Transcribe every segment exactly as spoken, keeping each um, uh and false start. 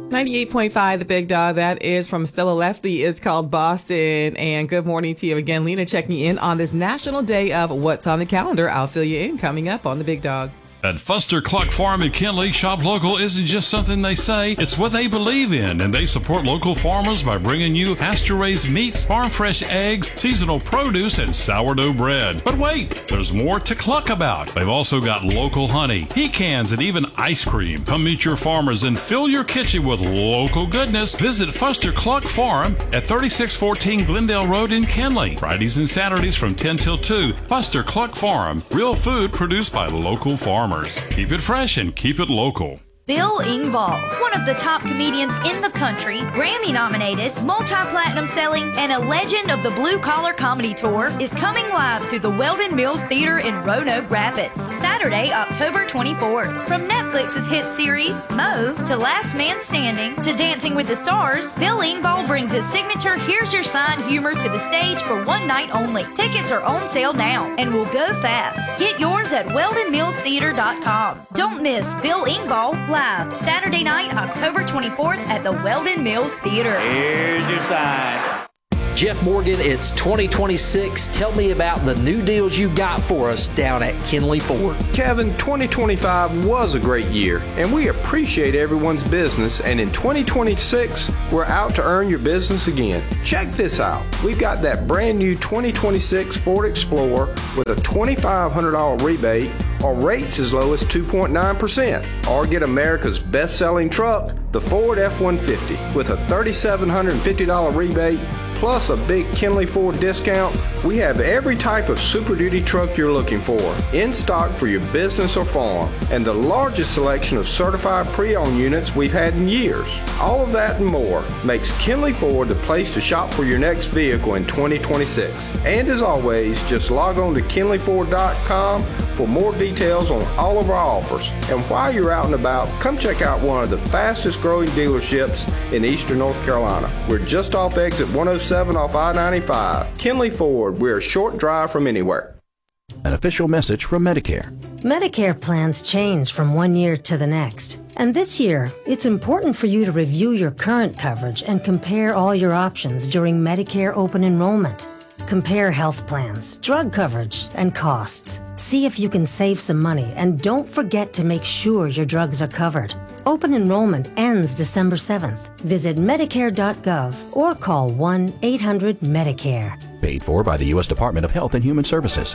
ninety-eight point five, The Big Dog. That is from Stella Lefty. It's called Boston. And good morning to you again. Lena checking in on this National Day of What's on the Calendar. I'll fill you in coming up on The Big Dog. At Fuster Cluck Farm in Kinley, shop local isn't just something they say, it's what they believe in, and they support local farmers by bringing you pasture-raised meats, farm-fresh eggs, seasonal produce, and sourdough bread. But wait, there's more to cluck about. They've also got local honey, pecans, and even ice cream. Come meet your farmers and fill your kitchen with local goodness. Visit Fuster Cluck Farm at thirty-six fourteen Glendale Road in Kinley. Fridays and Saturdays from ten till two. Fuster Cluck Farm, real food produced by local farmers. Keep it fresh and keep it local. Bill Engvall, one of the top comedians in the country, Grammy-nominated, multi-platinum selling, and a legend of the blue-collar comedy tour, is coming live to the Weldon Mills Theater in Roanoke Rapids, Saturday, October twenty-fourth. From Netflix's hit series, Mo, to Last Man Standing, to Dancing with the Stars, Bill Engvall brings his signature Here's Your Sign humor to the stage for one night only. Tickets are on sale now and will go fast. Get yours at weldon mills theater dot com. Don't miss Bill Engvall live Saturday night, October twenty-fourth at the Weldon Mills Theater. Here's your sign. Jeff Morgan, it's twenty twenty-six. Tell me about the new deals you got for us down at Kinley Ford. Kevin, twenty twenty-five was a great year, and we appreciate everyone's business, and in twenty twenty-six, we're out to earn your business again. Check this out. We've got that brand new twenty twenty-six Ford Explorer with a twenty-five hundred dollars rebate or rates as low as two point nine percent. Or get America's best-selling truck, the Ford F one fifty, with a three thousand seven hundred fifty dollars rebate plus a big Kinley Ford discount. We have every type of Super Duty truck you're looking for in stock for your business or farm, and the largest selection of certified pre-owned units we've had in years. All of that and more makes Kinley Ford the place to shop for your next vehicle in twenty twenty-six. And as always, just log on to kinley ford dot com for more details on all of our offers. And while you're out and about, come check out one of the fastest growing dealerships in eastern North Carolina. We're just off exit one oh seven off I ninety-five. Kinley Ford, we're a short drive from anywhere. An official message from Medicare. Medicare plans change from one year to the next. And this year, it's important for you to review your current coverage and compare all your options during Medicare open enrollment. Compare health plans, drug coverage, and costs. See if you can save some money, and don't forget to make sure your drugs are covered. Open enrollment ends December seventh. Visit medicare dot gov or call one eight hundred medicare. Paid for by the U S Department of Health and Human Services.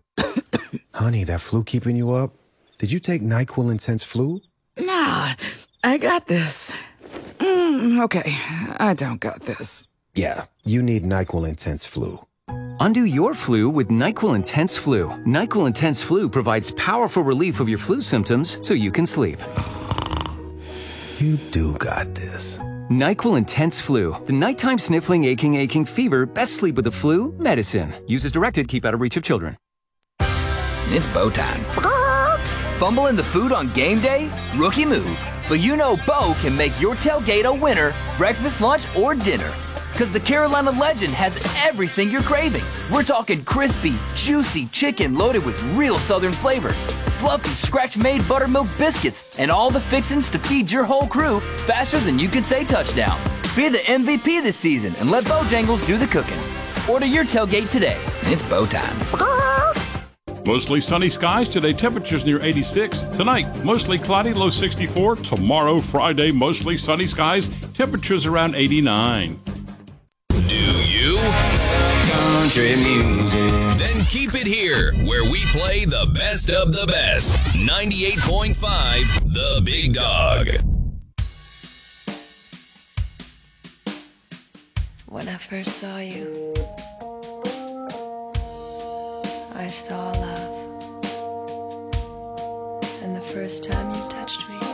Honey, that flu keeping you up? Did you take NyQuil Intense Flu? Nah, I got this. Mm, okay, I don't got this. Yeah, you need NyQuil Intense Flu. Undo your flu with NyQuil Intense Flu. NyQuil Intense Flu provides powerful relief of your flu symptoms so you can sleep. You do got this. NyQuil Intense Flu. The nighttime sniffling, aching, aching fever. Best sleep with the flu medicine. Use as directed. Keep out of reach of children. It's Bo time. Fumble in the food on game day? Rookie move. But you know Bo can make your tailgate a winner, breakfast, lunch, or dinner. Because the Carolina Legend has everything you're craving. We're talking crispy, juicy chicken loaded with real Southern flavor, fluffy, scratch-made buttermilk biscuits, and all the fixins to feed your whole crew faster than you can say touchdown. Be the M V P this season and let Bojangles do the cooking. Order your tailgate today. It's Bo time. Mostly sunny skies today, temperatures near eighty-six. Tonight, mostly cloudy, low sixty-four. Tomorrow, Friday, mostly sunny skies, temperatures around eighty-nine. Do you? Country music. Then keep it here, where we play the best of the best. ninety-eight point five, The Big Dog. When I first saw you, I saw love. And the first time you touched me,